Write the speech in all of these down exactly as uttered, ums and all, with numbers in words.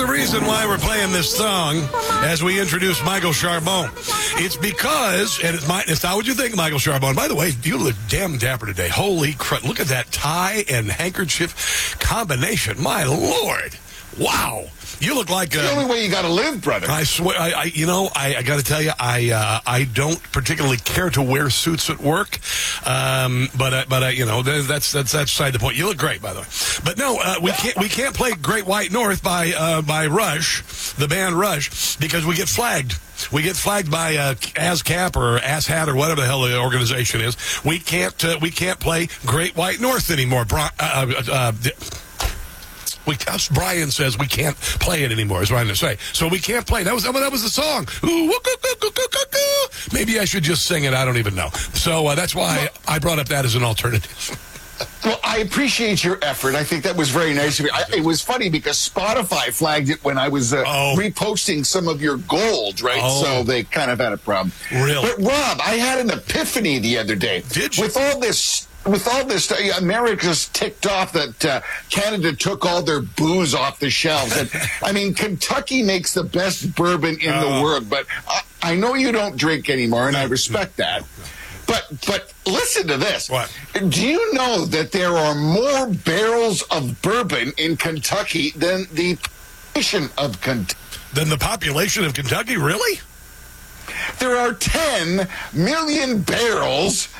the reason why we're playing this song as we introduce Michael Charbon. It's because, and it's, my, it's not what you think, Michael Charbon. By the way, you look damn dapper today. Holy crap. Look at that tie and handkerchief combination. My Lord. Wow. You look like the uh, only way you got to live, brother. I swear, I, I you know, I, I got to tell you, I uh, I don't particularly care to wear suits at work, um, but uh, but uh, you know, that's that's that's beside the point. You look great, by the way. But no, uh, we can't we can't play Great White North by uh, by Rush, the band Rush, because we get flagged. We get flagged by uh, ASCAP or ASHAT or whatever the hell the organization is. We can't uh, we can't play Great White North anymore. Bri- uh, uh, uh, We, us, Brian says we can't play it anymore, is what I'm going to say. So we can't play. That was that was the song. Ooh, woo, coo, coo, coo, coo, coo, coo. Maybe I should just sing it. I don't even know. So uh, that's why I brought up that as an alternative. Well, I appreciate your effort. I think that was very nice of you. I, it was funny because Spotify flagged it when I was uh, oh. reposting some of your gold, right? Oh. So they kind of had a problem. Really? But, Rob, I had an epiphany the other day. Did you? With all this... With all this, uh, America's ticked off that uh, Canada took all their booze off the shelves. And, I mean, Kentucky makes the best bourbon in uh, the world, but I, I know you don't drink anymore, and I respect that. But but listen to this. What? Do you know that there are more barrels of bourbon in Kentucky than the population of Kentucky? Than the population of Kentucky? Really? There are ten million barrels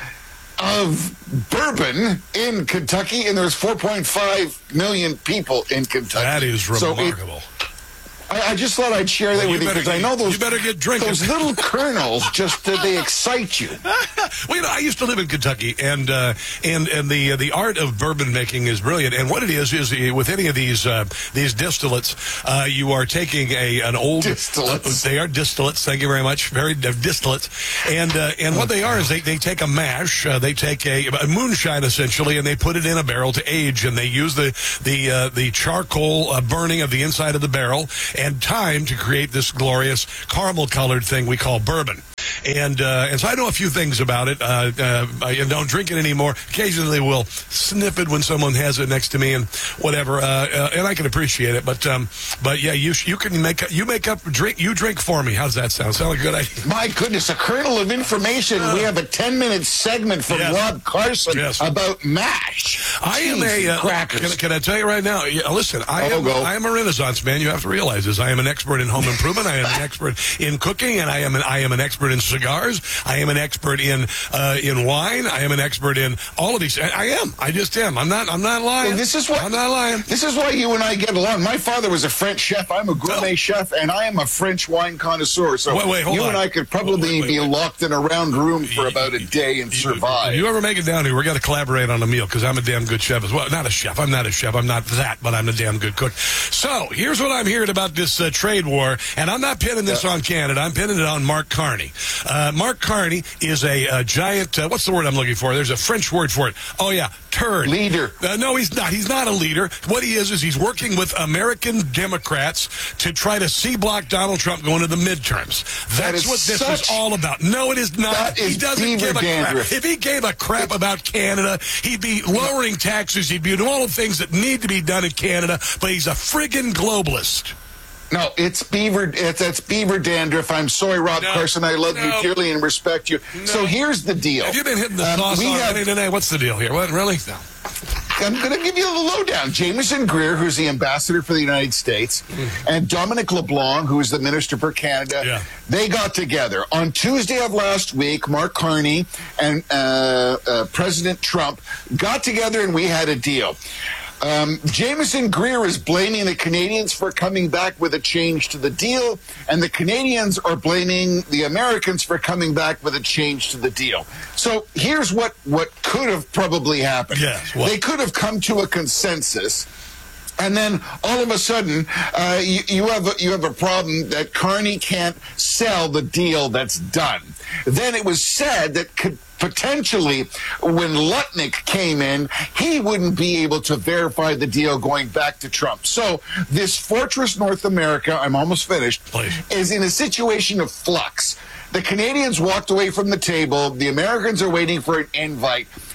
of bourbon in Kentucky, and there's four point five million people in Kentucky. That is remarkable. So it, I, I just thought I'd share that well, with you because I know those, you better get drinking. Those little kernels, just uh, they excite you. Well, you know, I used to live in Kentucky, and uh, and and the uh, the art of bourbon making is brilliant. And what it is is uh, with any of these uh, these distillates, uh, you are taking a an old distillates. Uh, they are distillates. Thank you very much. Very uh, distillates. And uh, and what they are is they, they take a mash, uh, they take a, a moonshine essentially, and they put it in a barrel to age, and they use the the uh, the charcoal uh, burning of the inside of the barrel and time to create this glorious caramel-colored thing we call bourbon. And uh, and so I know a few things about it. Uh, uh, I don't drink it anymore. Occasionally we'll sniff it when someone has it next to me and whatever. Uh, uh, and I can appreciate it. But um, but yeah, you you can make you make up drink you drink for me. How's that sound? Sound like a good idea? My goodness, a kernel of information. Uh, we have a ten minute segment from yes. Rob Carson yes. about MASH. I am Jeez, a uh, crackers. Can, can I tell you right now? Yeah, listen, I oh, am go. I am a Renaissance man. You have to realize this. I am an expert in home improvement. I am an expert in cooking, and I am an I am an expert in cigars. I am an expert in uh, in wine. I am an expert in all of these. I, I am. I just am. I'm not. I'm not lying. Well, this is what I'm not lying. This is why you and I get along. My father was a French chef. I'm a gourmet oh. chef, and I am a French wine connoisseur. So wait, wait, hold you on. and I could probably wait, wait, be wait. locked in a round room for about a day and you, survive. If you ever make it down here, we're going to collaborate on a meal because I'm a damn good chef as well. Not a chef. I'm not a chef. I'm not that, but I'm a damn good cook. So here's what I'm hearing about this uh, trade war, and I'm not pinning this yeah. on Canada. I'm pinning it on Mark Carney. Uh, Mark Carney is a, a giant, uh, what's the word I'm looking for? There's a French word for it. Oh, yeah, turd. Leader. Uh, no, he's not. He's not a leader. What he is is he's working with American Democrats to try to C-block Donald Trump going to the midterms. That's what this such, is all about. No, it is not. That is he doesn't give a dandruff. crap. If he gave a crap about Canada, he'd be lowering taxes. He'd be doing all the things that need to be done in Canada, but he's a friggin' globalist. No, it's beaver. It's, it's beaver dandruff. I'm sorry, Rob no, Carson. I love no, you dearly and respect you. No. So here's the deal. Have you been hitting the um, sauce already have, today? What's the deal here? What, really? No. I'm going to give you a little lowdown. Jamieson Greer, who's the ambassador for the United States, mm. and Dominic LeBlanc, who is the minister for Canada, yeah. they got together. On Tuesday of last week, Mark Carney and uh, uh, President Trump got together and we had a deal. Um, Jamieson Greer is blaming the Canadians for coming back with a change to the deal, and the Canadians are blaming the Americans for coming back with a change to the deal. So here's what, what could have probably happened. Yes, what? They could have come to a consensus. And then all of a sudden, uh, you, you have a, you have a problem that Carney can't sell the deal that's done. Then it was said that could potentially, when Lutnick came in, he wouldn't be able to verify the deal going back to Trump. So this Fortress North America, I'm almost finished, Please. is in a situation of flux. The Canadians walked away from the table. The Americans are waiting for an invite.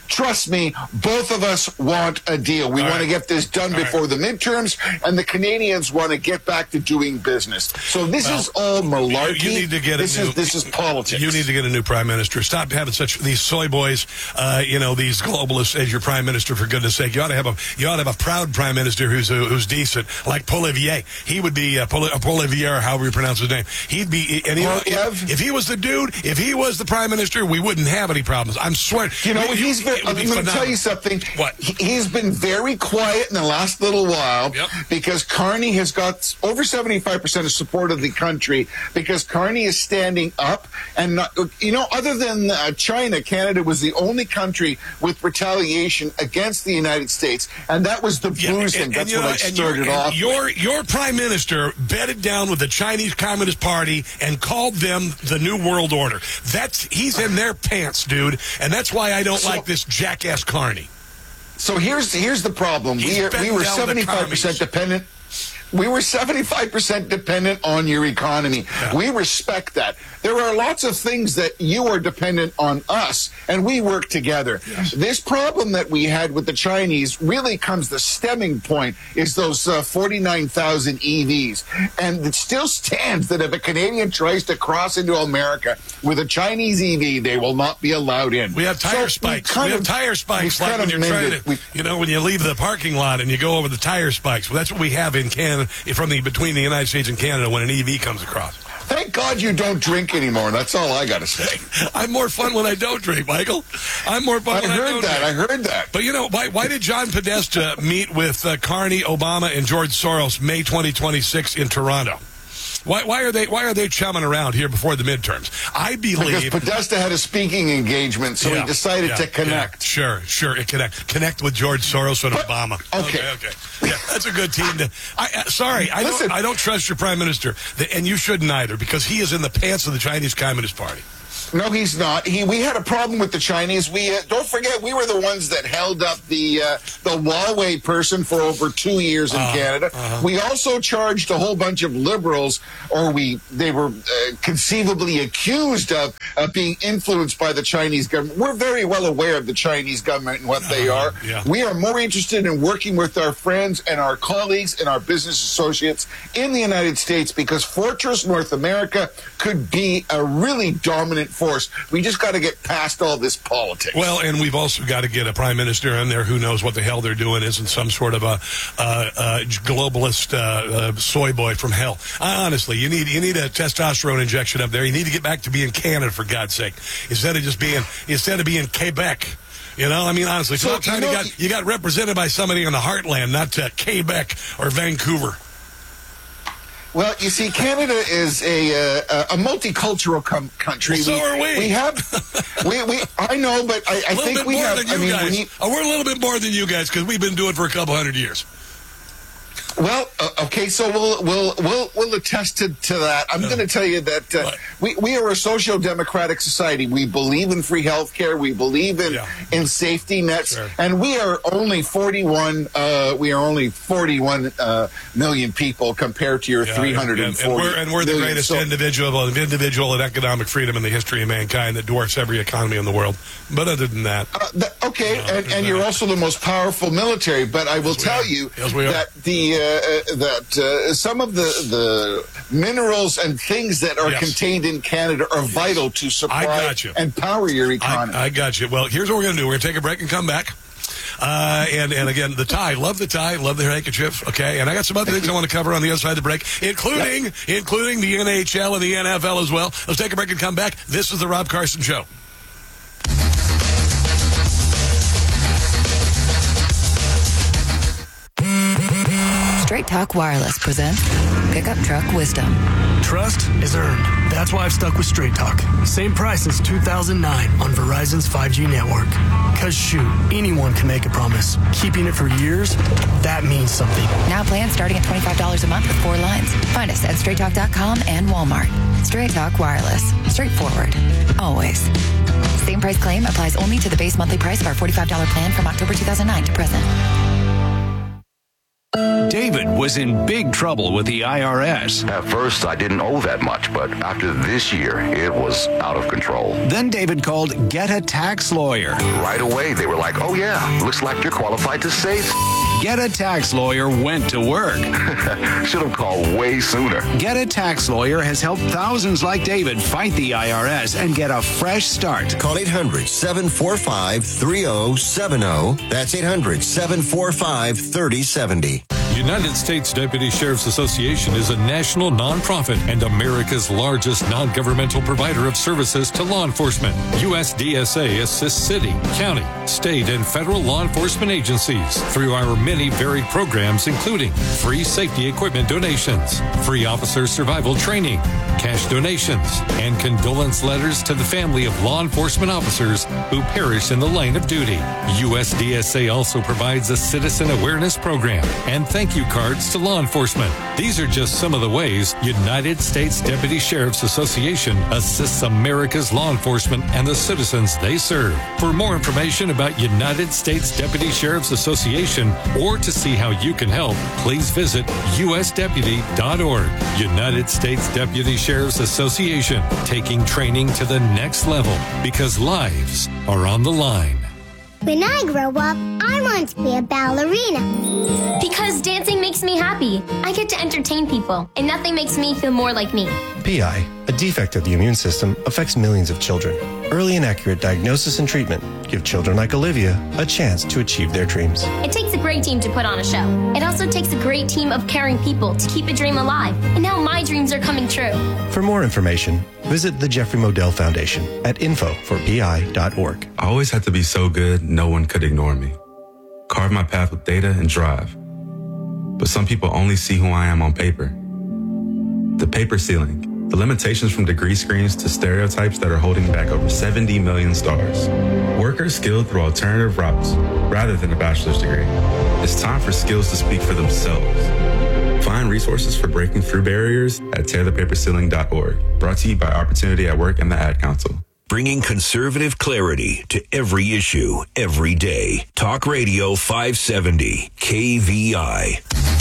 trust me, both of us want a deal. We All want right. to get this done All before right. the midterms, and the Canadians want to get back to doing business. So this Well, is all malarkey. You, you need to get this a new, is this is politics. You need to get a new prime minister. Stop having such these soy boys, uh, you know, these globalists as your prime minister. For goodness' sake, you ought to have a you ought to have a proud prime minister who's uh, who's decent, like Poilievre. He would be uh, Poli- uh, Poilievre, however you pronounce his name. He'd be, and he, Poliev? if he was the dude, if he was the prime minister, we wouldn't have any problems. I'm swearing. You know, You- he's very, it would I'm be going to tell phenomenal. you something. What? He- He's been very quiet in the last little while Yep. because Carney has got over seventy-five percent of support of the country because Carney is standing up. And, not, you know, other than uh, China, Canada was the only country with retaliation against the United States. And that was the Yeah, blues and- thing. That's and, you what know, I and started your, off and your your prime minister bedded down with the Chinese Communist Party and called them the New World Order. That's he's in their pants, dude, and that's why I don't So- like this jackass Carney. So here's here's the problem. He's We are, we betting were down the seventy-five percent commies. dependent. We were seventy-five percent dependent on your economy. Yeah. We respect that. There are lots of things that you are dependent on us, and we work together. Yes. This problem that we had with the Chinese really comes, the stemming point is those uh, forty-nine thousand E Vs. And it still stands that if a Canadian tries to cross into America with a Chinese E V, they will not be allowed in. We have tire So spikes. kind We have of- tire spikes we've like kind when of you're mended- trying to, we've- you know, when you leave the parking lot and you go over the tire spikes. Well, that's what we have in Canada, from the between the United States and Canada when an E V comes across. Thank God you don't drink anymore. That's all I got to say. I'm more fun when I don't drink, Michael. I'm more fun I when I heard don't that. I drink. heard that. But you know, why, why did John Podesta meet with uh, Carney, Obama, and George Soros May twenty twenty-six in Toronto? Why, why are they Why are they chumming around here before the midterms? I Because believe Podesta had a speaking engagement, so Yeah, he decided yeah, to connect. yeah, sure, sure, it connect connect with George Soros and But- Obama. okay. okay, okay. Yeah, that's a good team. To, I, uh, sorry, I Listen. don't I don't trust your prime minister, The- and you shouldn't either, because he is in the pants of the Chinese Communist Party. No, he's not. He, we had a problem with the Chinese. We uh, don't forget we were the ones that held up the uh, the Huawei person for over two years in Uh, Canada. uh-huh. We also charged a whole bunch of liberals, or we they were uh, conceivably accused of uh, being influenced by the Chinese government. We're very well aware of the Chinese government and what they Uh-huh, are. yeah. We are more interested in working with our friends and our colleagues and our business associates in the United States because Fortress North America could be a really dominant force. We just got to get past all this politics. Well, and we've also got to get a prime minister in there who knows what the hell they're doing, isn't some sort of a uh, uh, globalist uh, uh, soy boy from hell. Uh, honestly, you need you need a testosterone injection up there. You need to get back to being Canada, for God's sake, instead of just being instead of being Quebec. You know, I mean, honestly, it's So, about time you you, know- got you got represented by somebody in the heartland, not uh, Quebec or Vancouver. Well, you see, Canada is a uh, a multicultural com- country. Well, so are we. We have, we, we. I know, but I, I A little think bit we more have. than you I mean, guys. when you, Oh, we're a little bit more than you guys because we've been doing it for a couple hundred years. well, uh, okay, so we'll we'll we'll we'll attest to, to that. I'm going to tell you that uh, What? we we are a social democratic society. We believe in free health care. We believe in Yeah. in safety nets, Sure. and we are only forty-one. Uh, we are only forty-one uh, million people compared to your Yeah, three hundred and, forty. and we're, and we're the million. greatest So- individual individual and economic freedom in the history of mankind that dwarfs every economy in the world. But other than that, Uh, th- okay, No, and, and you're no. also the most powerful military. But I will Yes, we tell are. you Yes, we are. that the uh, uh, that uh, some of the the minerals and things that are Yes. contained in Canada are vital to supply got you. and power your economy. I, I got you. Well, here's what we're going to do. We're going to take a break and come back. Uh, and, and again, the tie. Love the tie. Love the handkerchief. Okay. And I got some other things I want to cover on the other side of the break, including including the N H L and the N F L as well. Let's take a break and come back. This is the Rob Carson Show. Straight Talk Wireless presents Pickup Truck Wisdom. Trust is earned. That's why I've stuck with Straight Talk. Same price since two thousand nine on Verizon's five G network. Cause shoot, anyone can make a promise. Keeping it for years, that means something. Now plans starting at twenty-five dollars a month with four lines. Find us at straight talk dot com and Walmart. Straight Talk Wireless. Straightforward. Always. Same price claim applies only to the base monthly price of our forty-five dollars plan from October two thousand nine to present. David was in big trouble with the I R S. At first, I didn't owe that much, but after this year, it was out of control. Then David called Get a Tax Lawyer. Right away, they were like, oh yeah, looks like you're qualified to save. Get a Tax Lawyer went to work. Should have called way sooner. Get a Tax Lawyer has helped thousands like David fight the I R S and get a fresh start. Call eight hundred, seven four five, three oh seven oh. That's eight hundred, seven four five, three oh seven oh. United States Deputy Sheriff's Association is a national nonprofit and America's largest non-governmental provider of services to law enforcement. U S D S A assists city, county, state, and federal law enforcement agencies through our many varied programs, including free safety equipment donations, free officer survival training, cash donations, and condolence letters to the family of law enforcement officers who perish in the line of duty. U S D S A also provides a citizen awareness program and thank you cards to law enforcement. These are just some of the ways United States Deputy Sheriff's Association assists America's law enforcement and the citizens they serve. For more information about United States Deputy Sheriff's Association or to see how you can help, please visit U S deputy dot org. United States Deputy Sheriff's Association, taking training to the next level because lives are on the line. When I grow up, I want to be a ballerina. Because dancing makes me happy. I get to entertain people, and nothing makes me feel more like me. P I, a defect of the immune system, affects millions of children. Early and accurate diagnosis and treatment give children like Olivia a chance to achieve their dreams. It takes a great team to put on a show. It also takes a great team of caring people to keep a dream alive. And now my dreams are coming true. For more information, visit the Jeffrey Modell Foundation at info for P I dot org. I always had to be so good, no one could ignore me. Carve my path with data and drive. But some people only see who I am on paper. The paper ceiling. The limitations from degree screens to stereotypes that are holding back over seventy million stars. Workers skilled through alternative routes rather than a bachelor's degree. It's time for skills to speak for themselves. Find resources for breaking through barriers at tear the paper ceiling dot org. Brought to you by Opportunity at Work and the Ad Council. Bringing conservative clarity to every issue, every day. Talk Radio five seventy, K V I.